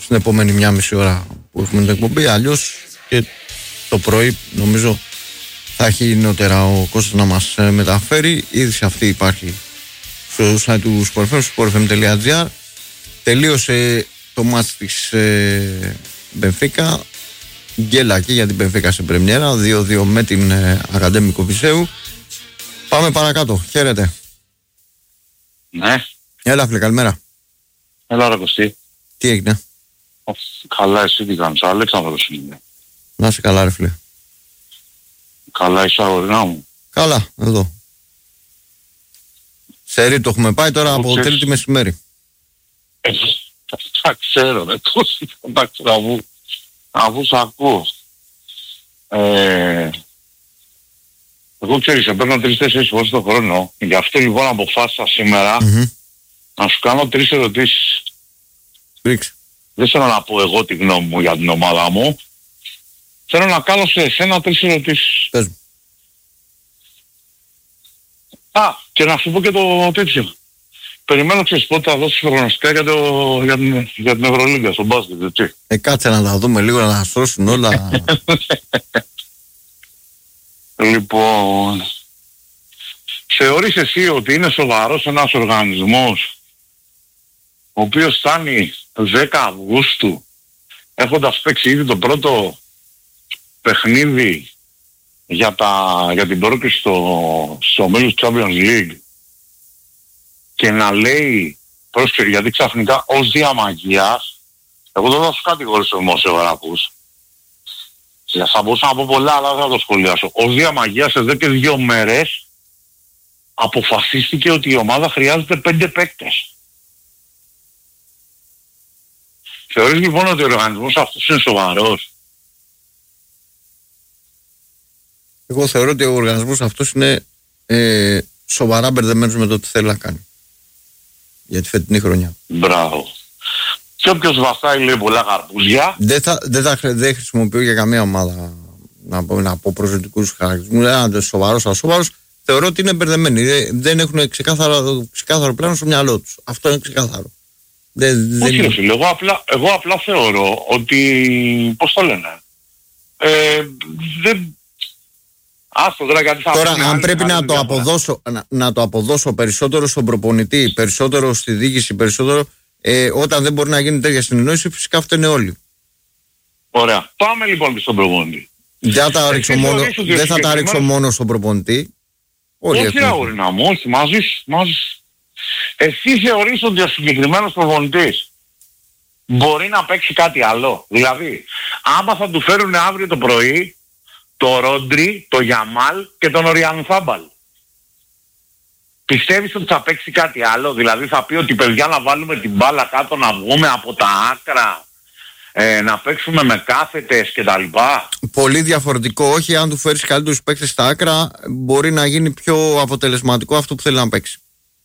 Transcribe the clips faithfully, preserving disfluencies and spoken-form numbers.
στην επόμενη μια μισή ώρα που έχουμε την εκπομπή. Αλλιώς και το πρωί νομίζω θα έχει νεότερα ο Κώστας να μας μεταφέρει. Ήδη σε αυτή υπάρχει στο site του Sport εφ εμ τελεία τζι άρ. Τελείωσε το μάτς της ε, Μπενφίκα. Γκέλα και για την Μπενφίκα σε πρεμιέρα δύο δύο με την ε, Ακαδέμικο Βυσσέου. Πάμε παρακάτω. Χαίρετε. Ναι. Έλα φίλε, καλημέρα. Έλα ρε Κωστή. Τι έγινε? Καλά, εσύ τι κάνεις? Αλέξανδρος είναι. Να είσαι καλά ρε φίλε. Καλά, είσαι αγορινά μου. Καλά, εδώ. Σε ρί το έχουμε πάει τώρα από ξέρεις... τρίτη μεσημέρι. Ε, τα ξέρω ρε Κώστη, τα ξέρω αφού, αφού σ' ακούω. Ε, εγώ ξέρεις, σε παίρνω τρεις-τέσσερις φορές το χρόνο. Γι' αυτό λοιπόν αποφάσισα σήμερα mm-hmm. να σου κάνω τρεις ερωτήσεις. Ρίξε. Δεν θέλω να πω εγώ τη γνώμη μου για την ομάδα μου. Θέλω να κάνω σε εσένα τρεις ερωτήσεις. Πες μου. Α, και να σου πω και το τέτοιο. Περιμένω ξέρεις πότε θα δώσεις προγνωστικά για, το, για, την, για την Ευρωλίγκα, στον μπάσκετ, έτσι. Ε, κάτσε να τα δούμε λίγο, να τα στρώσουν όλα. Λοιπόν, θεωρείς εσύ ότι είναι σοβαρός ένας οργανισμός ο οποίος φτάνει δέκα Αυγούστου έχοντας παίξει ήδη το πρώτο παιχνίδι για, τα, για την πρόκριση στο, στο ομίλους Champions League και να λέει, πρόσεχε, γιατί ξαφνικά ως διαμαγείας, εγώ δεν θα σου κατηγορήσω δημοσιογράφους, θα μπορούσα να πω πολλά αλλά δεν θα το σχολιάσω, ως διαμαγείας εδώ και δύο μέρες αποφασίστηκε ότι η ομάδα χρειάζεται πέντε παίκτες. Θεωρείς λοιπόν ότι ο οργανισμός αυτός είναι σοβαρός? Εγώ θεωρώ ότι ο οργανισμός αυτός είναι ε, σοβαρά μπερδεμένος με το τι θέλει να κάνει για τη φετινή χρονιά. Μπράβο. Και όποιος βαστάει λέει πολλά καρπούζια. Δεν, θα, δεν, θα, δεν χρησιμοποιώ για καμία ομάδα να πω, να πω προσωπικούς χαρακτηρισμούς. Δεν είναι σοβαρός, ασόβαρος. Θεωρώ ότι είναι μπερδεμένοι. Δεν έχουν ξεκάθαρο, ξεκάθαρο πλάνο στο μυαλό τους. Αυτό είναι ξεκάθαρο. Δεν, Όχι, δεν... φίλε, εγώ, απλά, εγώ απλά θεωρώ ότι, πώς το λένε, ε, δεν... Άστο, τώρα, γιατί θα τώρα αν άλλη, πρέπει άλλη να, το αποδώσω, να, να το αποδώσω περισσότερο στον προπονητή, περισσότερο στη διοίκηση, περισσότερο ε, όταν δεν μπορεί να γίνει τέτοια συνεννόηση, φυσικά αυτό είναι όλοι. Ωραία. Πάμε λοιπόν στον προπονητή. Δεν θα, ρίξω μόνο, δεν θα τα ρίξω μόνο στον προπονητή. Όλοι όχι αγόρινα μου, όχι, μαζί σου, μαζί σου. Εσύ θεωρείς ότι ο συγκεκριμένος προπονητής μπορεί να παίξει κάτι άλλο? Δηλαδή, άμα θα του φέρουν αύριο το πρωί το Ρόντρι, το Γιαμάλ και τον Οριάν Φάμπαλ, πιστεύεις ότι θα παίξει κάτι άλλο? Δηλαδή θα πει ότι παιδιά να βάλουμε την μπάλα κάτω, να βγούμε από τα άκρα, ε, να παίξουμε με κάθετες κτλ. Πολύ διαφορετικό. Όχι, αν του φέρεις καλύτερους παίκτες στα άκρα, μπορεί να γίνει πιο αποτελεσματικό αυτό που θέλει να παίξει.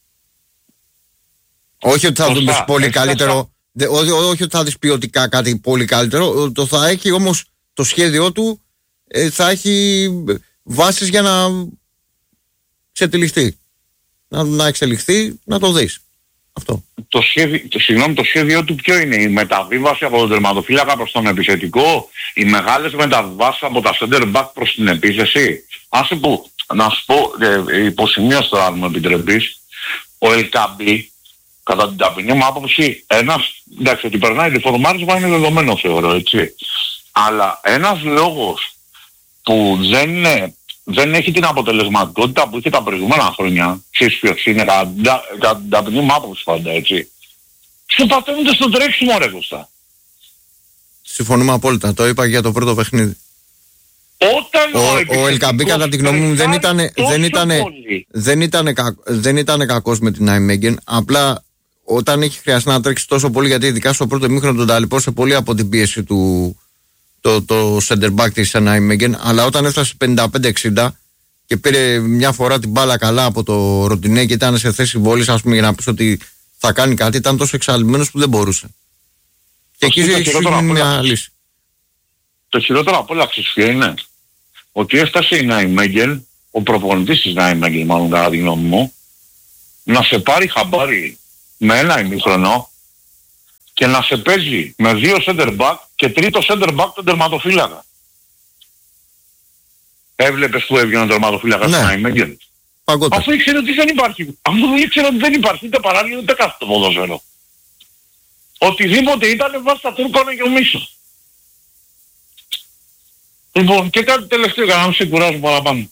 Όχι ότι θα δούμε πολύ Εσύ καλύτερο, δε, ό, ό, όχι ότι θα δεις ποιοτικά κάτι πολύ καλύτερο, το θα έχει όμως το σχέδιό του, ε, θα έχει βάσεις για να ξετυλιχθεί. Να, να εξελιχθεί, να το δεις. Αυτό. Το σχέδιο, το, συγγνώμη, το σχέδιό του ποιο είναι? Η μεταβίβαση από τον τερματοφύλακα προς τον επιθετικό, οι μεγάλες μεταβάσεις από τα center back προς την επίθεση? Άσε που, να σου πω, ε, υποσημείως τώρα αν μου επιτρέπεις, ο Ελκαμπή, κατά την ταπεινή μου άποψη, ένας, εντάξει, ότι περνάει διφορμάρισμα είναι δεδομένο θεωρώ, έτσι. Αλλά ένας λόγος που δεν, είναι, δεν έχει την αποτελεσματικότητα που είχε τα προηγούμενα χρόνια, ξέρεις ποιος είναι, κατά την ταπεινή μου άποψη πάντα, έτσι. Συμπατώνεται στο τρέξιμο ρε Κώστα. Συμφωνούμε απόλυτα, το είπα για το πρώτο παιχνίδι. Όταν ο, ο, ο Ελκαμπή κατά τη γνώμη μου δεν ήταν, δεν ήταν, δεν ήταν, δεν ήταν κακός με την Νάιμεγγεν, απλά όταν έχει χρειαστεί να τρέξει τόσο πολύ, γιατί ειδικά στο πρώτο ημίχρονο τον ταλαιπώρησε πολύ από την πίεση του το, το center back της Νάιμεγγεν, αλλά όταν έφτασε πενήντα πέντε εξήντα και πήρε μια φορά την μπάλα καλά από το Ροντινέ και ήταν σε θέση βόλης, ας πούμε, για να πεις ότι θα κάνει κάτι, ήταν τόσο εξαλειμμένος που δεν μπορούσε. Και εκεί έχει μια λύση. Το χειρότερο από όλα ξεσφιέ είναι ότι έφτασε η Νάιμεγγεν, ο προπονητής της Νάιμεγγεν μάλλον κατά τη γνώμη μου, να σε πάρει χαμπάρι με ένα ημίχρονο και να σε παίζει με δύο center back και τρίτο center back τον τερματοφύλακα. Έβλεπες που έβγαινε ο τερματοφύλακας ναι. στον Νάιμεγγεν. Αφού ήξερε ότι δεν υπάρχει. Αφού ήξερε ότι δεν υπάρχει ούτε παράλληλο ούτε κάθετο ποδόσφαιρο. Οτιδήποτε ήταν βάσει τα Τούρκο και ο Μίσο. Λοιπόν, και κάτι τελευταίο για να μην σε κουράζω παραπάνω.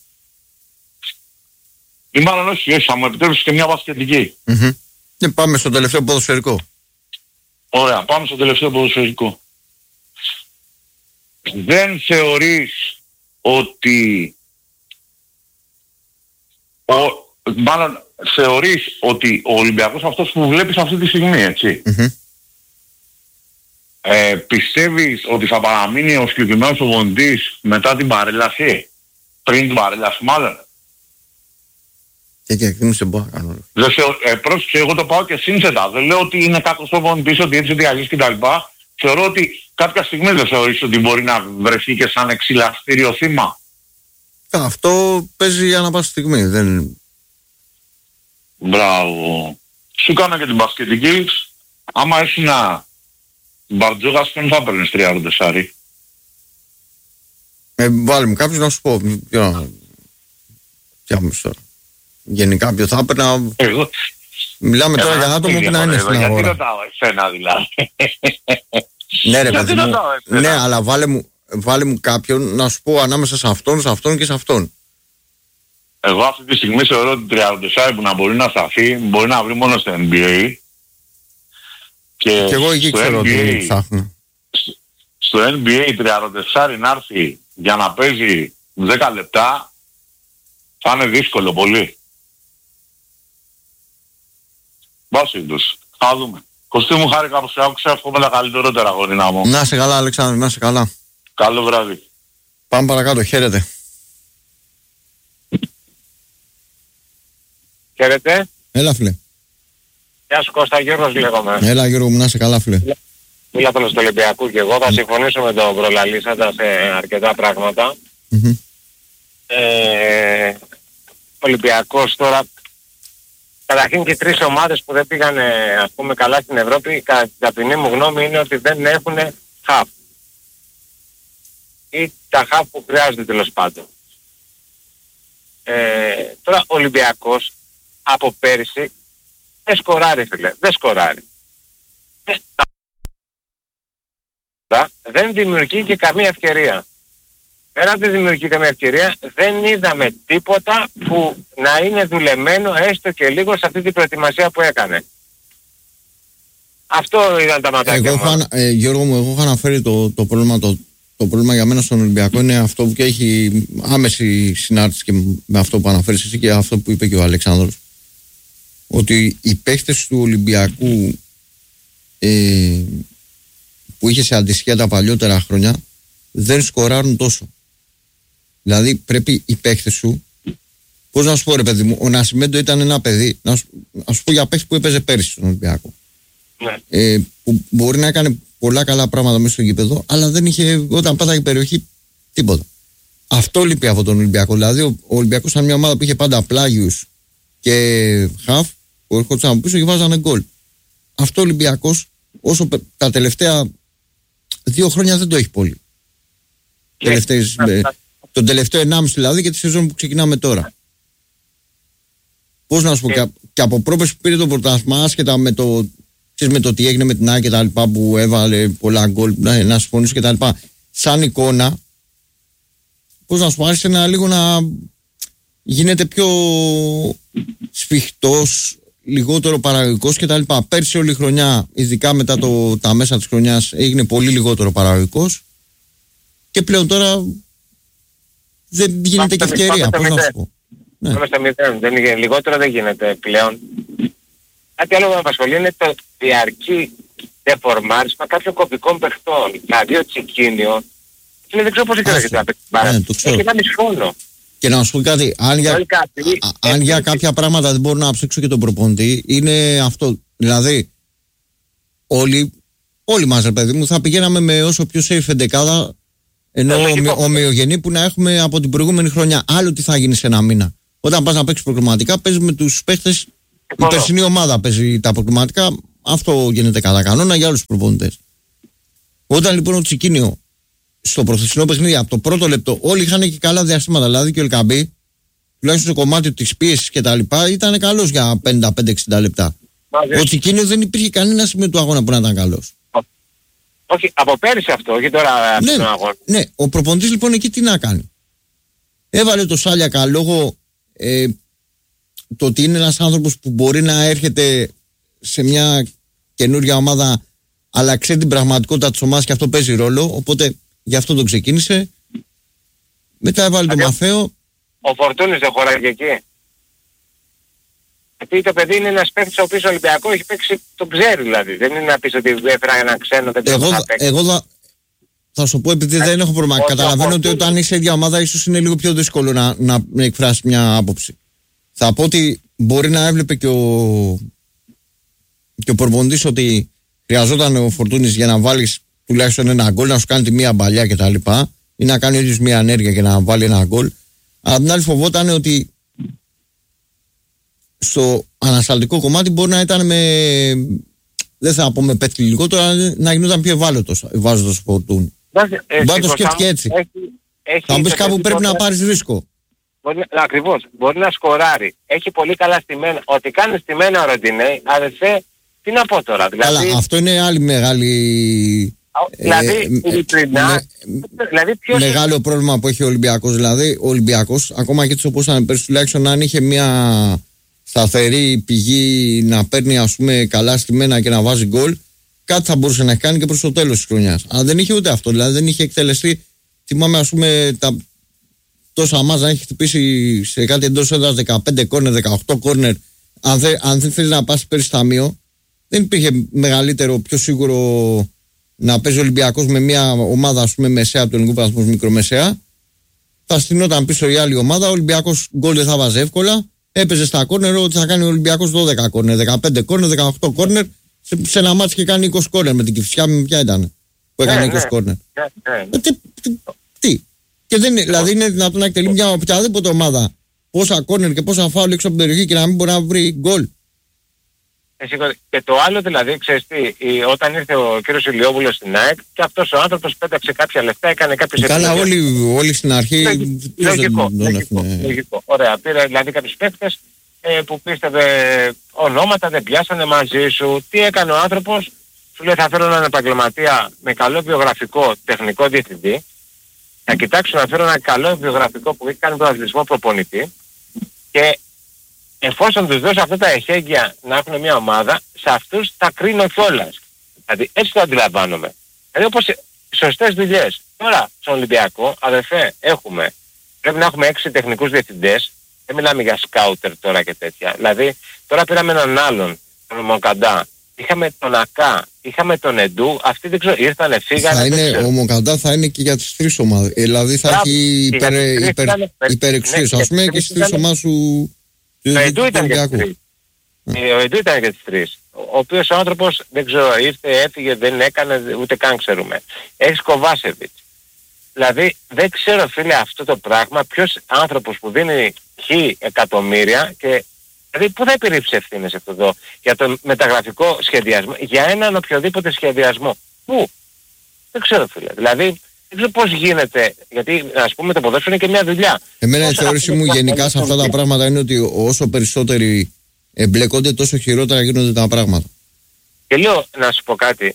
Ή μάλλον όχι, όχι, θα μου επιτρέψεις και μια μπασκετική. Mm-hmm. Και πάμε στο τελευταίο ποδοσφαιρικό. Ωραία, πάμε στο τελευταίο ποδοσφαιρικό. Δεν θεωρείς ότι... Ο, μάλλον θεωρείς ότι ο Ολυμπιακός αυτός που βλέπεις αυτή τη στιγμή, έτσι. Mm-hmm. Ε, πιστεύεις ότι θα παραμείνει ο συγκεκριμένος προπονητής μετά την παρέλαση, πριν την παρέλαση μάλλον? Και και εκείνους δεν μπορώ να κάνω. Δεν θεω... ε, πρόσεξε, εγώ το πάω και σύνθετα. Δεν λέω ότι είναι κάποιος προπονητής, ότι έτσι, ότι αλλιώς κτλ. Θεωρώ ότι κάποια στιγμή δεν θεωρείς ότι μπορεί να βρεθεί και σαν εξηλαστήριο θύμα. Αυτό παίζει ανά πάσα στιγμή. Δεν... Μπράβο. Σου κάνω και την μπασκετική. Άμα έχει να μπαρτζόγας, δεν θα παίρνεις τριάντα τεσσάρι. Ε, βάλε μου κάποιος να σου πω. Ποιο να τώρα. Γενικά ποιο θα έπαιρνα. Εγώ. Μιλάμε τώρα για άτομο που να είναι στην αγορά. Γιατί ρωτάω εσένα δηλαδή. Ναι ρε παιδί μου. Ναι, αλλά βάλε μου, βάλε μου κάποιον να σου πω ανάμεσα σε αυτόν, σε αυτόν και σε αυτόν. Εγώ αυτή τη στιγμή θεωρώ ότι τριάντα τεσσάρι που να μπορεί να σταθεί μπορεί να βρει μόνο στο N B A. Και, και εγώ εκεί ξέρω ότι ψάχνω. Στο N B A τριάντα τεσσάρι να έρθει για να παίζει δέκα λεπτά θα είναι δύσκολο πολύ. Βάσει τους. Θα δούμε. Κωστή μου, χάρηκα που σε άκουσα, εύχομαι τα καλύτερότερα γονινά μου. Να σε καλά Αλεξάνδρε, να σε καλά. Καλό βράδυ. Πάμε παρακάτω, χαίρετε. Χαίρετε. Έλα φίλε. Γεια σου Κώστα, Γιώργος λέγομαι. Έλα Γιώργο μου, να σε καλά φίλε. Μίλα τον στο Ολυμπιακού και εγώ θα συμφωνήσω με τον προλαλήσαντα σε αρκετά πράγματα. Mm-hmm. Ε, Ολυμπιακός τώρα, καταρχήν και τρεις ομάδες που δεν πήγαν ας πούμε καλά στην Ευρώπη, κατά την ταπεινή μου γνώμη είναι ότι δεν έχουν χαφ. Ή τα χαφ που χρειάζονται τέλος πάντων. Ε, τώρα ο Ολυμπιακός από πέρυσι δεν σκοράρει φίλε, δεν σκοράρει. Δεν δημιουργεί και καμία ευκαιρία. Πέρα από τη δημιουργεί καμία ευκαιρία, δεν είδαμε τίποτα που να είναι δουλεμένο έστω και λίγο σε αυτή την προετοιμασία που έκανε. Αυτό ήταν τα ματάκια εγώ μου. Ε, Γιώργο μου, εγώ είχα αναφέρει το, το πρόβλημα, το, το πρόβλημα για μένα στον Ολυμπιακό είναι αυτό που έχει άμεση συνάρτηση και με αυτό που αναφέρεις εσύ και αυτό που είπε και ο Αλεξάνδρος. Ότι οι παίχτες του Ολυμπιακού ε, που είχε σε αντισχέα τα παλιότερα χρόνια δεν σκοράρουν τόσο. Δηλαδή πρέπει οι παίχτες σου, πώς να σου πω ρε παιδί μου, ο Νασιμέντο ήταν ένα παιδί, να σου, να σου πω για παίχτη που έπαιζε πέρυσι στον Ολυμπιακό. Ναι. Ε, που μπορεί να έκανε πολλά καλά πράγματα μέσα στο γήπεδο, αλλά δεν είχε όταν πάταγε περιοχή τίποτα. Αυτό λείπει από τον Ολυμπιακό. Δηλαδή ο, ο Ολυμπιακός ήταν μια ομάδα που είχε πάντα πλάγιους και χαφ που έρχονταν από πίσω και βάζανε γκολ. Αυτό ο Ολυμπιακός όσο τα τελευταία δύο χρόνια δεν το έχει πολύ. Τελευταίες, ε, τον τελευταίο ενάμιση δηλαδή και τη σεζόν που ξεκινάμε τώρα. Πώς να σου πω, και, και από πρόπες που πήρε το πρωτάθλημα, άσχετα με το, με το τι έγινε με την ΑΕΚ και τα λοιπά, που έβαλε πολλά γκολ, να, να συμφωνήσω και τα λοιπά, σαν εικόνα, πώς να σου πω, άρχισε να λίγο να γίνεται πιο σφιχτός, λιγότερο παραγωγικός και τα λοιπά. Πέρσι όλη η χρονιά, ειδικά μετά το, τα μέσα της χρονιάς, έγινε πολύ λιγότερο παραγωγικός και πλέον τώρα δεν γίνεται και ευκαιρία. Πώς να σου πω. Ναι. Στο μηδέν. Δεν είναι, λιγότερο δεν γίνεται πλέον. Κάτι άλλο που με απασχολεί είναι το διαρκή δεφορμάρισμα κάποιων κοπικών παιχτών. Δηλαδή ο Τσικίνιο, δεν ξέρω πώς γίνεται να παίξει την μπάρα. Έχει ένα μισφόνο. Και να σου πω κάτι, αν για, κάτι, α, αν για κάποια πράγματα δεν μπορώ να ψήξω και τον προπονητή, είναι αυτό. Δηλαδή, όλοι, όλοι μας ρε παιδί μου, θα πηγαίναμε με όσο πιο safe εντεκάδα, ενώ ομοιογενή που να έχουμε από την προηγούμενη χρονιά. Άλλο τι θα γίνει σε ένα μήνα. Όταν πας να παίξεις προκριματικά, παίζεις με τους παίχτες. Η περσινή ομάδα παίζει τα προκριματικά αυτό γίνεται κατά κανόνα για όλους τους προπονητές. Όταν λοιπόν ο Τσικίνιο στο προθεσινό παιχνίδι από το πρώτο λεπτό όλοι είχαν και καλά διαστήματα, δηλαδή και ο Ελκαμπή, τουλάχιστον στο κομμάτι της πίεσης και τα λοιπά, ήταν καλός για πενήντα πέντε εξήντα λεπτά. Ο Τσικίνιο δεν υπήρχε κανένα σημείο του αγώνα που να ήταν καλός. Όχι, από πέρυσι αυτό, όχι τώρα ναι, τον αγώνα. Ναι, ο προπονητής λοιπόν εκεί τι να κάνει. Έβαλε το Σάλιακα λόγω ε, το ότι είναι ένας άνθρωπος που μπορεί να έρχεται σε μια καινούργια ομάδα, αλλά ξέρει την πραγματικότητα της ομάδας και αυτό παίζει ρόλο. Οπότε γι' αυτό το ξεκίνησε. Μετά έβαλε τον Μαθαίο. Ο Φορτούνης δεν χωράει και εκεί. Γιατί το παιδί είναι ένας παίκτης ο οποίος Ολυμπιακό έχει παίξει, το ξέρει δηλαδή. Δεν είναι να πεις ότι έφερα ένα ξένο, δεν εγώ, θα παίξει. Εγώ θα, θα σου πω, επειδή δεν έχω πρόβλημα. Καταλαβαίνω ότι όταν είσαι ίδια ομάδα ίσως είναι λίγο πιο δύσκολο να, να, να εκφράσει μια άποψη. Θα πω ότι μπορεί να έβλεπε και ο, και ο προπονητής ότι χρειαζόταν ο Φορτούνης για να βάλεις τουλάχιστον ένα γκολ, να σου κάνει τη μία μπαλιά κτλ. Ή να κάνει ο ίδιος μία ενέργεια και να βάλει ένα γκολ. Αλλά την άλλη φοβόταν ότι στο ανασταλτικό κομμάτι μπορεί να ήταν με, δεν θα πω με πέφτει λιγότερο, αλλά να γινόταν πιο ευάλωτος βάζοντας Φορτούνη. Μπορεί να το σκέφτηκε έτσι. Έχει, έχει θα μπεις κάπου πρέπει να πάρεις ρίσκο. Μπορεί, ακριβώς, μπορεί να σκοράρει. Έχει πολύ καλά στημένα. Ότι κάνει στημένα ο Ροντινέι, αδερφέ, τι να πω τώρα. Δηλαδή, αλλά αυτό είναι άλλη μεγάλη... Δηλαδή, ε, ειλικρινά, με, δηλαδή ποιος... μεγάλο είναι... πρόβλημα που έχει ο Ολυμπιακός. Δηλαδή, ο Ολυμπιακός, ακόμα και έτσι όπως ήταν πέρσι, τουλάχιστον αν είχε μια σταθερή πηγή να παίρνει ας πούμε καλά στημένα και να βάζει γκολ, κάτι θα μπορούσε να έχει κάνει και προς το τέλος της χρονιάς. Αλλά δεν είχε ούτε αυτό. Δηλαδή, δεν είχε εκτελεστεί. Θυμάμαι ας πούμε τα τόσα μάζα να έχει χτυπήσει σε κάτι εντός έδρας δεκαπέντε κόρνερ, δεκαοκτώ κόρνερ. Αν, δε, αν δεν θέλει να πας πέρυσι ταμείο, δεν υπήρχε μεγαλύτερο, πιο σίγουρο να παίζει ο Ολυμπιακός με μια ομάδα ας πούμε μεσαία του ελληνικού βαθμού, μικρομεσαία. Θα στυνόταν πίσω η άλλη ομάδα. Ο Ολυμπιακός γκολ δεν θα βάζει εύκολα. Έπαιζε στα κόρνερ ότι θα κάνει ο Ολυμπιακός δώδεκα κόρνερ, δεκαπέντε κόρνερ, δεκαοκτώ κόρνερ. Σε, σε ένα μάτσο και κάνει είκοσι κόρνερ με την Κηφισιά, με ποια ήταν που έκανε είκοσι κόρνερ. Τι, τι, τι. Και δεν, δηλαδή είναι δυνατόν να εκτελεί μια οποιαδήποτε ομάδα πόσα κόρνερ και πόσα φάουλ έξω από την περιοχή και να μην μπορεί να βρει γκολ. Και το άλλο δηλαδή, ξέρεις τι, όταν ήρθε ο κύριος Ηλιόπουλος στην ΑΕΚ και αυτός ο άνθρωπος πέταξε κάποια λεφτά, έκανε κάποιες επιλογές. Καλά, όλοι, όλοι στην αρχή... Λογικό, λογικό, λογικό. Ωραία, πήρε δηλαδή κάποιους παίκτες ε, που πίστευε ονόματα, δεν πιάσανε μαζί σου. Τι έκανε ο άνθρωπος, σου λέει θα φέρω έναν επαγγελματία με καλό βιογραφικό τεχνικό διευθυντή, θα κοιτάξω να φέρω ένα καλό βιογραφικό που έχει κάνει τον αθλητισμό προπονητή και εφόσον τους δώσω αυτά τα εχέγγυα να έχουν μια ομάδα, σε αυτούς θα κρίνω κιόλας. Δηλαδή έτσι το αντιλαμβάνομαι. Δηλαδή όπως σωστές δουλειές. Τώρα στον Ολυμπιακό, αδερφέ, έχουμε, πρέπει να έχουμε έξι τεχνικούς διευθυντές. Δεν μιλάμε για σκάουτερ τώρα και τέτοια. Δηλαδή τώρα πήραμε έναν άλλον, τον Μοκαντά. Είχαμε τον Ακά, είχαμε τον Εντού, αυτοί δεν ξέρω, ήρθανε, φύγανε. Είναι, ο Μοκαντά θα είναι και για τις τρεις ομάδες. Δηλαδή θα Ρά, έχει υπερ, υπερ, υπερεξουσίες, ας πούμε, και στις τρεις ομάδες σου. Το Εντού ήταν για τις τρεις. Ο Εντού ήταν για τις τρεις. Ο οποίος ο άνθρωπος, δεν ξέρω, ήρθε, έφυγε, δεν έκανε, ούτε καν ξέρουμε. Έχεις Κοβάσεβιτς. Δηλαδή, δεν ξέρω φίλε αυτό το πράγμα, ποιος άνθρωπος που δίνει χι εκατομμύρια και... Δηλαδή, πού θα επιρρύψει ευθύνες αυτό εδώ για το μεταγραφικό σχεδιασμό, για έναν οποιοδήποτε σχεδιασμό. Πού? Δεν ξέρω φίλε. Δηλαδή, δεν ξέρω πώς γίνεται, γιατί ας πούμε το ποδόσφαιρο είναι και μια δουλειά. Εμένα η θεώρηση μου γενικά σε αυτά τα πράγματα είναι ότι όσο περισσότεροι εμπλέκονται, τόσο χειρότερα γίνονται τα πράγματα. Και λέω να σου πω κάτι.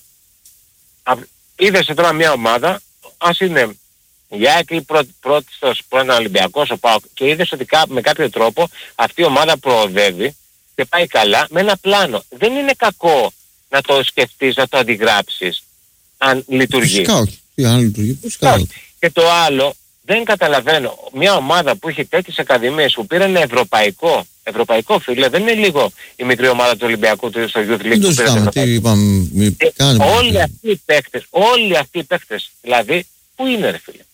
Είδες τώρα μια ομάδα, ας είναι η ΑΕΚ ή πρώτη στο πρώην Ολυμπιακός, ο ΠΑΟΚ, και είδες ότι με κάποιο τρόπο αυτή η ομάδα προοδεύει και πάει καλά με ένα πλάνο. Δεν είναι κακό να το σκεφτείς, να το αντιγράψεις, αν λειτουργεί. Φυσικά όχι. Αν λειτουργεί, φυσικά όχι. Και το άλλο, δεν καταλαβαίνω, μια ομάδα που έχει τέτοιες ακαδημίες που πήραν ευρωπαϊκό, ευρωπαϊκό φίλε, δεν είναι λίγο η μικρή ομάδα του Ολυμπιακού του στο Youth League που πήραν ευρωπαϊκό. Όλοι αυτοί οι παίκτες, όλοι αυτοί οι παίκτες, δηλαδή, πού είναι ρε φίλε?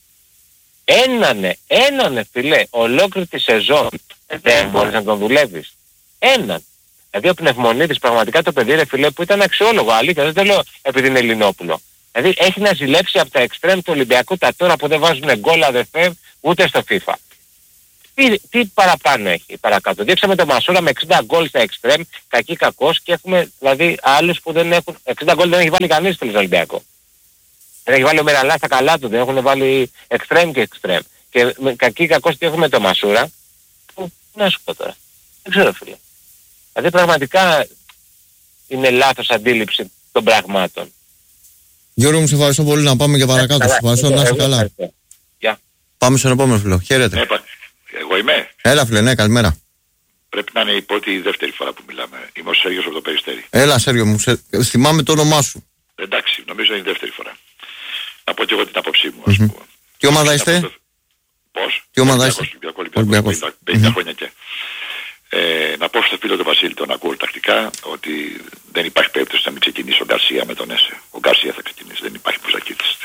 Ένανε, ένανε φίλε, ολόκληρη τη σεζόν δεν μπορείς να τον δουλεύεις. Έναν. Δηλαδή ο Πνευμονίδης πραγματικά το παιδί ρε φίλε που ήταν αξιόλογο, αλήθεια, δεν το λέω επειδή είναι Ελληνόπουλο. Δηλαδή έχει να ζηλέψει από τα εξτρέμ του Ολυμπιακού τα τώρα που δεν βάζουν γκολ αδερφέ ούτε στο FIFA. Τι, τι παραπάνω έχει παρακάτω. Δείξαμε το Μασούρα με εξήντα γκολ στα εξτρέμ, κακή κακός, και έχουμε δηλαδή άλλους που δεν έχουν. εξήντα γκολ δεν έχει βάλει κανείς στον Ολυμπιακό. Δεν έχει βάλει ο Μεραλά στα καλά του, δεν έχουν βάλει εξτρέμ και εξτρέμ. Και με κακή κακός τι έχουμε το Μασούρα. Που, να σου πω τώρα. Δεν ξέρω, φίλε. Δηλαδή πραγματικά είναι λάθος αντίληψη των πραγμάτων. Γιώργο μου, σε ευχαριστώ πολύ, να πάμε και παρακάτω. Σε ευχαριστώ, να είσαι καλά. Yeah. Πάμε στον επόμενο φίλο. Χαίρετε. Ε, εγώ είμαι. Έλα φίλε, ναι, καλημέρα. Πρέπει να είναι η πρώτη ή η δεύτερη φορά που μιλάμε. Είμαι ο Σέργιος από το Περιστέρι. Έλα Σέργιο μου, σε... θυμάμαι το όνομά σου. Εντάξει, νομίζω είναι η δεύτερη φορά. Να πω και εγώ την άποψή μου, ας πούμε. Τι ομάδα είστε? Το... Πώς? Τι ομάδα είστε? Ολυμπιακός, πενήντα χρόνια και. Ε, να πω στο φίλο του Βασίλη, τον ακούω τακτικά, ότι δεν υπάρχει περίπτωση να μην ξεκινήσει ο Γκαρσία με τον Έσε. Ο Γκαρσία θα ξεκινήσει, δεν υπάρχει πουζακίτης.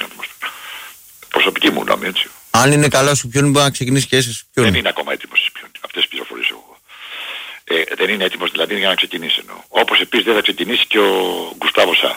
Προσωπική μου γνώμη, έτσι. Αν είναι καλά σου ποιον μπορεί να ξεκινήσει και Έσε. Δεν είναι ακόμα έτοιμος ποιον. Αυτές τις πληροφορίες έχω. Ε, δεν είναι έτοιμος δηλαδή για να ξεκινήσει εννοώ. Όπως επίσης δεν θα ξεκινήσει και ο Γκουστάβο Σα.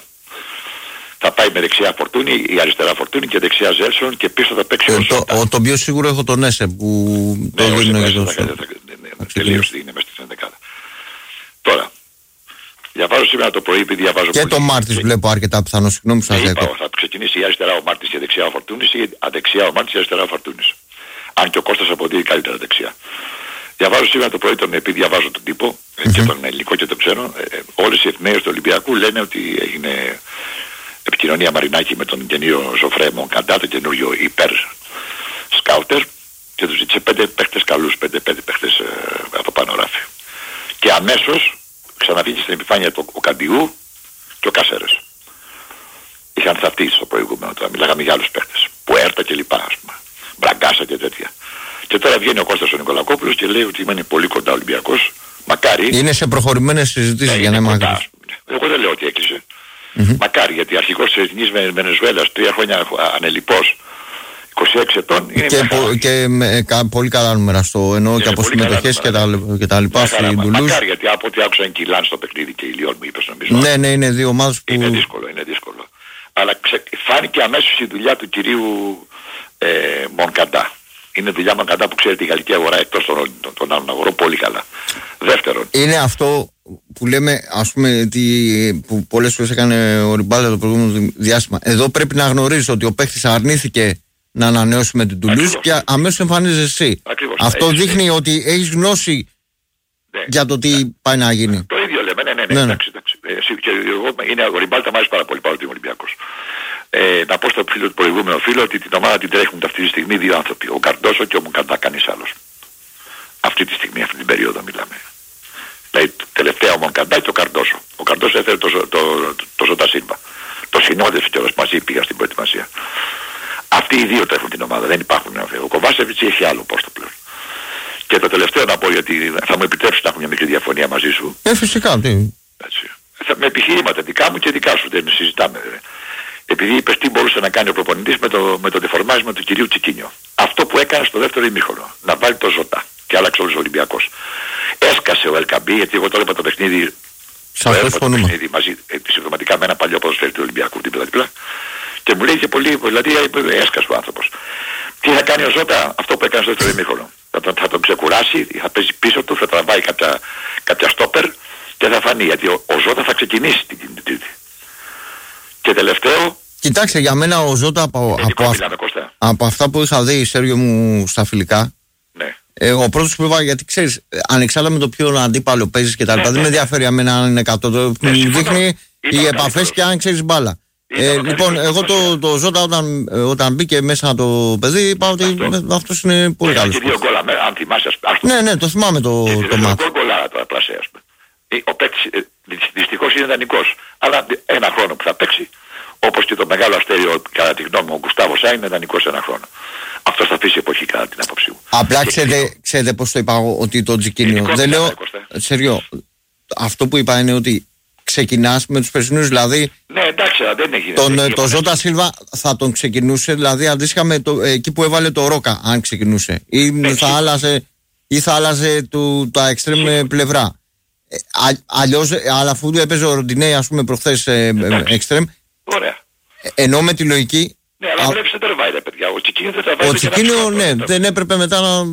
Θα πάει με δεξιά Φορτούνη ή αριστερά Φορτούνη και δεξιά Ζέλσον και πίσω θα παίξει ε, ο Σότα. Το, το πιο σίγουρο έχω τον Έσε που ναι, το δίνω για τον Σότα. Τελείως είναι μέσα στην δεκάδα. Τώρα, διαβάζω σήμερα το πρωί επειδή διαβάζω και πολύ. το Μάρτις και... βλέπω αρκετά πιθανό, συγγνώμη που σας λέω. Θα ξεκινήσει η αριστερά ο Μάρτις και δεξιά ο Φορτούνης ή αδεξιά ο Μάρτις και αριστερά ο Φορτούνης. Αν και ο Κώστας αποδίδει καλύτερα δεξιά. Διαβάζω σήμερα το πρωί, τον, επειδή διαβάζω τον τύπο mm-hmm. και τον ελληνικό και τον ξένο, ε, όλες οι εφημερίδες του Ολυμπιακού λένε ότι έγινε επικοινωνία Μαρινάκη με τον καινούριο Ζωφρέ Μονκαντά, τον καινούριο υπερ σκάουτερ, και τους ζήτησε πέντε παίχτες καλούς, πέντε, πέντε παίχτες ε, από πάνω ράφι. Και αμέσως ξαναβγήκε στην επιφάνεια το, ο Καντιού και ο Κάσερες. Είχαν θαυτεί στο προηγούμενο, τώρα μιλάγαμε για άλλους παίχτες. Πουέρτα και λοιπά, ας πούμε. Μπραγκάσα και τέτοια. Και τώρα βγαίνει ο Κώστας ο Νικολακόπουλος και λέει ότι είναι πολύ κοντά Ολυμπιακός. Μακάρι. Είναι σε προχωρημένες συζητήσεις, ναι, για να είμαι ακριβώς. Εγώ δεν λέω ότι έκλεισε. Mm-hmm. Μακάρι, γιατί αρχηγός της Εθνικής Βενεζουέλας τρία χρόνια ανελιπώς, είκοσι έξι ετών, είναι και, πο, και με κα, πολύ καλά νούμερα στο εννοώ και, και από συμμετοχές και τα, και τα λοιπά στην Τουλούζ. Μακάρι, γιατί από ό,τι άκουσα είναι Κιλάν στο παιχνίδι και η Λιόν μου είπες νομίζω. Ναι, ναι, είναι δύο ομάδες που... Είναι δύσκολο, είναι δύσκολο. Αλλά ξε, φάνηκε αμέσως η δουλειά του κυρίου ε, Μονκαντά. Είναι δουλειά Μονκαντά που ξέρει τη γαλλική αγορά εκτός των, των, των άλλων αγορών πολύ καλά. Δεύτερον. Είναι αυτό που λέμε, ας πούμε, τι, που πολλές φορές έκανε ο Ριμπάλτα το προηγούμενο διάστημα. Εδώ πρέπει να γνωρίζεις ότι ο παίχτης αρνήθηκε να ανανεώσει με την Τουλούζ και αμέσως εμφανίζεσαι εσύ. Ακριβώς. Αυτό έτσι, δείχνει έτσι. ότι έχεις γνώση ναι, για το τι ναι. πάει να γίνει. Το ίδιο λέμε, ναι, ναι, ναι, ναι. εντάξει, εντάξει. Ε, και εγώ, είναι, ο Ριμπάλτα μ' άρεσε πάρα πολύ, πάρα ότι είμαι Ολυμπιακός. Ε, να πω στο φίλο του προηγούμενου φίλο ότι την ομάδα την τρέχουν αυτή τη στιγμή δύο άνθρωποι. Ο Καρντόσο και ο Μουκαντά, κανείς άλλος. Αυτή τη στιγμή, αυτή την περίοδο μιλάμε. Δηλαδή τελευταία ο Μονκαντά και ο Καρντόσο. Ο Καρντόσο έφερε το, το, το, το Ζώτα Σίλβα. Το συνόδευσε κιόλας μαζί, πήγα στην προετοιμασία. Αυτοί οι δύο τρέχουν την ομάδα, δεν υπάρχουν. Ο Κοβάσεβιτς έχει άλλο πόστο πλέον. Και το τελευταίο να πω, γιατί θα μου επιτρέψει να έχω μια μικρή διαφωνία μαζί σου. Ε, φυσικά, τι. Έτσι. Θα, με επιχειρήματα δικά μου και δικά σου, δεν συζητάμε. Επειδή είπες τι μπορούσε να κάνει ο προπονητής με το, με το δεφορμάρισμα του κυρίου Τσικίνιο. Αυτό που έκανε στο δεύτερο ημίχρονο, να βάλει το Ζώτα και άλλαξε όλος ο Ολυμπιακός. Έσκασε ο Ελκαμπή, γιατί εγώ το έλεγα το παιχνίδι, το έλεγα το παιχνίδι μαζί, συμπτωματικά με ένα παλιό ποδοσφαίρι του Ολυμπιακού δίπλα-δίπλα. Και μου λέει και πολύ, δηλαδή έσκασε ο άνθρωπος. Τι θα κάνει ο Ζώτα, αυτό που έκανε στο δεύτερο ημίχρονο. Θα τον, θα τον ξεκουράσει, θα παίζει πίσω του, θα τραβάει κάποια, κάποια στόπερ και θα φανεί. Γιατί ο, ο Ζώτα θα ξεκινήσει την Τρίτη. Και τελευταίο. Κοιτάξτε, για μένα ο Ζώτα από, από, αυ... από αυτά που είχα δει, Σέργιο μου, στα φιλικά. Ναι. Ε, ο πρώτος που είπα, γιατί ξέρεις, ανεξάρτητα με το ποιο αντίπαλο παίζεις και τα λοιπά, ναι, δεν με ενδιαφέρει αμένα αν είναι εκατό. Το ναι, δείχνει οι επαφές και αν ξέρεις μπάλα. Ε, λοιπόν, εγώ το, το Ζώτα όταν, όταν μπήκε μέσα το παιδί, είπα ότι αυτό. αυτός είναι πολύ καλός. Και δύο γκολ, αν θυμάσαι. Ναι, ναι, το θυμάμαι το, το, το μάτι. Δύο γκολ το πλασέ, ας πούμε. Ο παίκτης δυστυχώς είναι δανεικός. Αλλά ένα χρόνο που θα παίξει, όπως και το μεγάλο αστέριο, κατά τη γνώμη μου, ο Γκουστάβο Σα είναι δανεικός ένα χρόνο. Αυτό θα αφήσει εποχή κατά την άποψή μου. Απλά ξέρετε, ξέρετε πώς το είπα εγώ, ότι το Τζικίνιο. Δεν λέω. Σεριό, αυτό που είπα είναι ότι ξεκινάς με τους περσινούς, δηλαδή. Ναι, εντάξει, δεν έχει. Τον, δεν το Ζώτα Σίλβα θα τον ξεκινούσε, δηλαδή αντίστοιχα με το, εκεί που έβαλε το Ρόκα, αν ξεκινούσε. Ή ναι, θα άλλαζε, ή θα άλλαζε του, τα εξτρέμ πλευρά. Ε, αλλιώς, αλλά αφού έπαιζε ο Ροντινέι, ας πούμε, προχθές εξτρέμ. Ωραία. Ενώ με τη λογική. Ναι, αλλά βλέπεις δεν τραβάει, ρε παιδιά. Ο Τσικίνιο δεν τραβάει. Ο Τσικίνιο, ναι, δεν έπρεπε μετά να.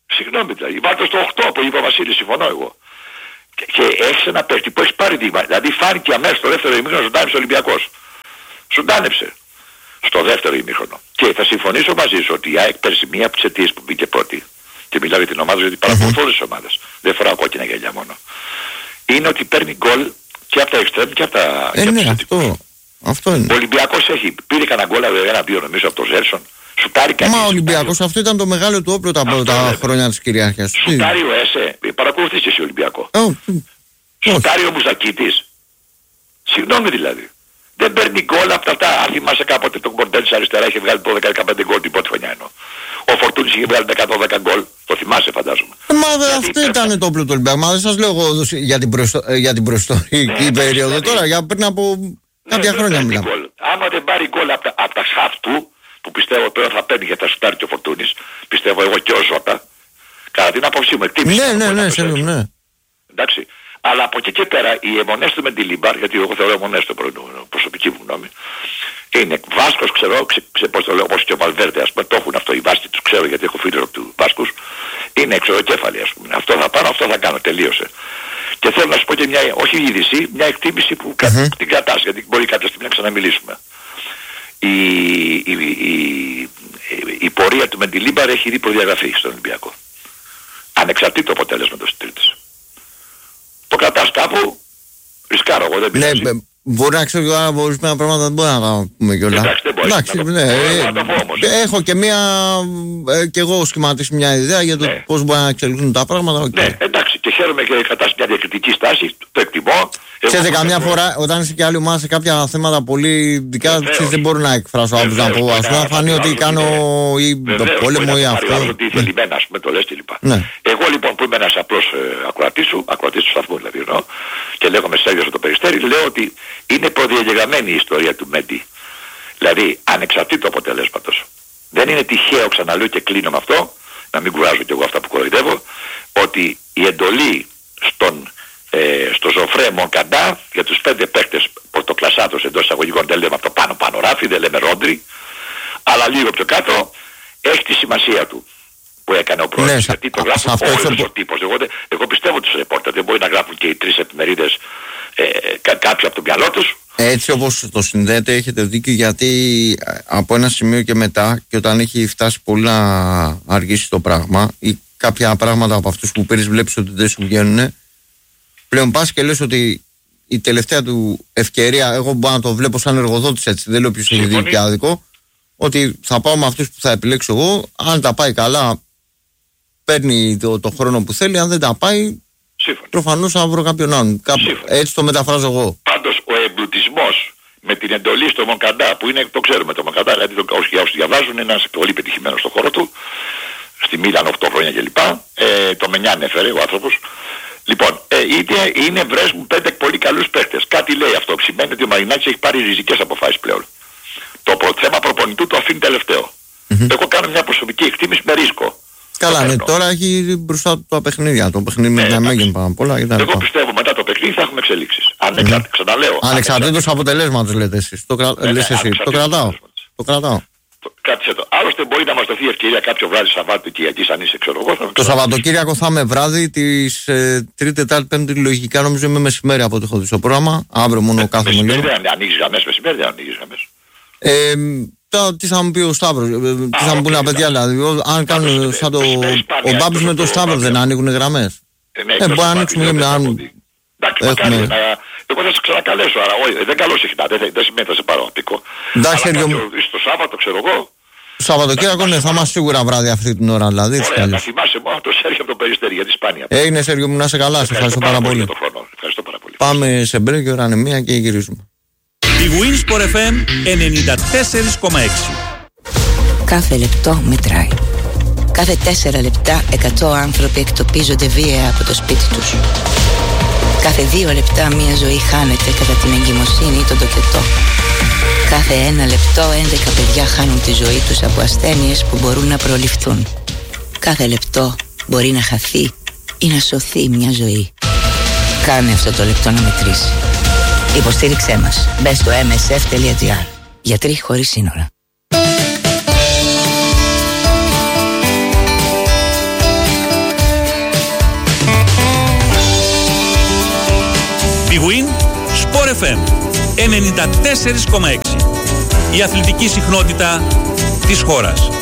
Συγγνώμη δηλαδή. Βάλτε στο οκτώ που είπε ο Βασίλης, συμφωνώ εγώ. Και, και έχεις ένα παίκτη που έχει πάρει δείγμα. Δηλαδή φάνηκε αμέσως στο δεύτερο ημίχρονο ζωντάνεψε ο Ολυμπιακός. Ζωντάνεψε στο δεύτερο ημίχρονο. Και θα συμφωνήσω μαζί σου ότι η ΑΕΚ πέρσι μία από τις αιτίες που μπήκε πρώτη, και μιλάω για την ομάδα γιατί παρακολουθώ όλες τις ομάδες, δεν φοράω κόκκινα γυαλιά μόνο, είναι ότι παίρνει γκολ και από τα εξτρέμ και από τα. Ε, ναι, αυτό, αυτό είναι. Ο Ολυμπιακός έχει, πήρε κανένα γκολ, ένα δύο νομίζω από τον Ζέρσον. Σουτάρει κανείς. Μα ο Ολυμπιακός αυτό ήταν το μεγάλο του όπλο τα πρώτα χρόνια της κυριάρχειας. Σουτάρει ο ΕΣΕ, παρακολουθείς εσύ Ολυμπιακό. Oh, Σουτάρει ο Μουζακίτης. Συγγνώμη δηλαδή. Δεν παίρνει γκολ από αυτά. Αν θυμάσαι κάποτε τον Κορντέλης αριστερά είχε βγάλει το δεκαπέντε γκολ την πρώτη χρονιά εννοώ. Ο Φορτούνης είχε βγάλει εκατόν δέκα γκολ. Το θυμάσαι φαντάζομαι. Μα δε, αυτό ήταν το όπλο του Ολυμπιακού. Μα δεν σας λέω εγώ για την, προστο... για την προστορική ναι, περίοδο δηλαδή, τώρα, για πριν από κάποια ναι, χρόνια μιλάμε. Άμα δεν πάρει γκολ από τα, απ τα σχάφ του, που πιστεύω τώρα θα παίρνει για τα σουτάρει και ο Φορτούνης, πιστεύω εγώ και ο Ζώτα, κατά την άποψή μου εκτίμηση. Ναι, ναι, ναι, ναι, ναι. Εντάξει. Αλλά από εκεί και πέρα οι αιμονές του με τη Λίμπαρ, γιατί εγώ θεωρώ αιμονές του προσωπική μου γνώμη, είναι Βάσκος, ξέρω, ξε, ξε, πώς το λέω, όπως και ο Βαλβέρντε, ας πούμε, το έχουν αυτό οι Βάσκοι, τους ξέρω γιατί έχω φίλο του Βάσκους, είναι εξωδοκέφαλοι, ας πούμε. Αυτό θα πάρω, αυτό θα κάνω, τελείωσε. Και θέλω να σου πω και μια, όχι είδηση, μια εκτίμηση που mm-hmm. την κρατάς, γιατί μπορεί κάποια στιγμή να ξαναμιλήσουμε. Η, η, η, η, η πορεία του Μεντιλίμπαρ έχει δει προδιαγραφή στον Ολυμπιακό. Ανεξαρτήτω αποτέλεσμα των τρίτες. Το κρατάς κάπου, ρισκάρω εγώ, δεν πειράζει. Ναι, μπορεί να ξέρω και άρα ορισμένα πράγματα δεν μπορεί να πούμε κιόλας. Εντάξει, δεν μπορεί. Εντάξει, να το, ναι, ε, να το πω όμως. Έχω και μία, ε, και εγώ σχηματίσει μια ιδέα για το ναι. πώς μπορεί να εξελιχθούν τα πράγματα. Okay. Ναι, εντάξει, και χαίρομαι και κρατάς μια διακριτική στάση, το εκτιμώ. Ξέρετε, καμιά φορά όταν είσαι και άλλη ομάδα σε κάποια θέματα πολύ δικά, δεν μπορώ να εκφράσω άποψη να πω. Ας πούμε, να φανεί ότι κάνω ή το πόλεμο ή αυτό. Ότι θελημένα, ας πούμε, το λες κλπ. Εγώ λοιπόν που είμαι ένας απλός ακροατής σου, ακροατής του σταθμού δηλαδή εννοώ, και λέγομαι Σέργιος από το Περιστέρι, λέω ότι είναι προδιαγεγραμμένη η ιστορία του Μέντι. Δηλαδή, ανεξαρτήτω αποτελέσματος. Δεν είναι τυχαίο, ξαναλέω και κλείνω με αυτό, να μην κουράζω κι εγώ αυτά που κοροϊδεύω, ότι η εντολή στον Ε, στο Ζωφρέ Μονκαντά για τους πέντε παίκτες πορτοκλασσάτος εντός εισαγωγικών, δεν λέμε από το πάνω πάνω ράφι, δεν λέμε ρόντρι, αλλά λίγο πιο κάτω έχει τη σημασία του που έκανε ο πρόεδρος, ναι, γιατί το γράφουν όλος ο τύπος. Εγώ, εγώ πιστεύω τους ρεπόρτερ, δεν μπορεί να γράφουν και οι τρεις εφημερίδες ε, κα, κάποιοι από το μυαλό τους. Έτσι όπως το συνδέετε έχετε δίκιο, γιατί από ένα σημείο και μετά, και όταν έχει φτάσει πολύ να αργήσει το πράγμα ή κάποια πράγματα από αυτούς που πήρες βλέπεις ότι δεν σου βγαίνουν, πλέον πας και λες ότι η τελευταία του ευκαιρία, εγώ μπορώ να το βλέπω σαν εργοδότης έτσι, δεν λέω ποιος έχει δίκιο και άδικο, ότι θα πάω με αυτούς που θα επιλέξω εγώ, αν τα πάει καλά παίρνει το, το χρόνο που θέλει, αν δεν τα πάει προφανώς θα βρω κάποιον άλλον. Κάπου, έτσι το μεταφράζω εγώ. Πάντως ο εμπλουτισμός με την εντολή στο Μονκαντά, που είναι, το ξέρουμε το Μονκαντά, δηλαδή το, όσοι, όσοι διαβάζουν, είναι ένας πολύ πετυχημένος στο χώρο του, στη Μίλαν οκτώ χρόνια κλπ. Ε, το Μενιάν έφερε ο άνθρωπος. Λοιπόν, ε, είναι, είναι βρες μου πέντε πολύ καλούς παίχτες. Κάτι λέει αυτό. Σημαίνει ότι ο Μαρινάκης έχει πάρει ριζικές αποφάσεις πλέον. Το προ, θέμα προπονητού το αφήνει τελευταίο. Mm-hmm. Εγώ κάνω μια προσωπική εκτίμηση με ρίσκο. Καλά, ναι, τώρα έχει μπροστά του τα παιχνίδια. Το παιχνίδι με την Μέγεν πάνω απ' όλα. Εγώ πιστεύω μετά το παιχνίδι θα έχουμε εξελίξεις. Ανεξαρτήτως, mm-hmm. ξαναλέω. Ανεξαρτήτως αποτελέσματος λέτε εσείς. Το, κρα... ναι, λες εσύ. Το κρατάω. Το κρατάω. Κάτσε το. Άλλωστε μπορεί να μας δοθεί ευκαιρία κάποιο βράδυ Σαββάτου Κυριακής αν είσαι ξέρω εγώ. Το Σαββατοκύριακο θα είμαι βράδυ, της ε, Τρίτη, Τετάρτη, Πέμπτη λογικά νομίζω είμαι μεσημέρι από ό,τι έχω δει στο πρόγραμμα. Αύριο μόνο κάθομαι λίγο. Μεσημέρι δεν ανοίγεις γραμμές, μεσημέρι δεν ανοίγεις γραμμές. Ε, τα, τι θα μου πει ο Σταύρος, ε, τι θα μου πούνε τα παιδιά δηλαδή. Αν κάνουν σαν το. Ο Μπάμπης με το Σταύρο δεν ανοίγουν γραμμές. Ε, μπορεί να ανοίξουμε μια. Εντάξει, μακάρι να... Εγώ θα σε ξανακαλέσω, άρα όχι, δεν καλώ συχνά, δεν, δεν σημαίνει θα σε πάρω πίκο. Εντάξει, Σέργιο μου. Στο Σάββατο, ξέρω εγώ. Το Σαββατοκύριακο ναι, θα είμαστε σίγουρα βράδυ αυτή την ώρα, δηλαδή. Ωραία, να θυμάσαι μόνο το Σέργιο από το Περιστέρι για τη Σπάνια. Έγινε Σέργιο μου, να είσαι καλά, σε ευχαριστώ πάρα πολύ. Ευχαριστώ πάρα πολύ. Πάμε σε μπρέκ, ώρα είναι μία και γυρίζουμε. Η Winsport εφ εμ ενενήντα τέσσερα κόμμα έξι. Κάθε λεπτό μετράει. Κάθε τέσσερα λεπτά εκατό άνθρωποι εκτοπίζονται βία από το σπίτι τους. Κάθε δύο λεπτά μία ζωή χάνεται κατά την εγκυμοσύνη ή τον τοκετό. Κάθε ένα λεπτό έντεκα παιδιά χάνουν τη ζωή τους από ασθένειες που μπορούν να προληφθούν. Κάθε λεπτό μπορεί να χαθεί ή να σωθεί μια ζωή. Κάνε αυτό το λεπτό να μετρήσει. Υποστήριξέ μας. Μπες στο εμ ες εφ τελεία τζι άρ. Γιατροί χωρίς σύνορα. Big Win, Sport εφ εμ ενενήντα τέσσερα κόμμα έξι. Η αθλητική συχνότητα της χώρας.